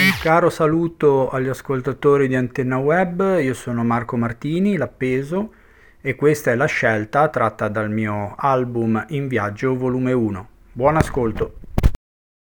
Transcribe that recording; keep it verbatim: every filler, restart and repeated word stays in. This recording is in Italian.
Un caro saluto agli ascoltatori di Antenna Web, io sono Marco Martini, l'Appeso, e questa è la scelta tratta dal mio album In Viaggio volume uno. Buon ascolto!